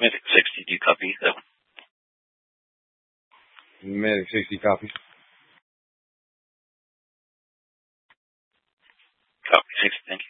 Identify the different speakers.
Speaker 1: Medic 60, do you copy that one?
Speaker 2: Medic 60 copy.
Speaker 1: Copy 60, thank you.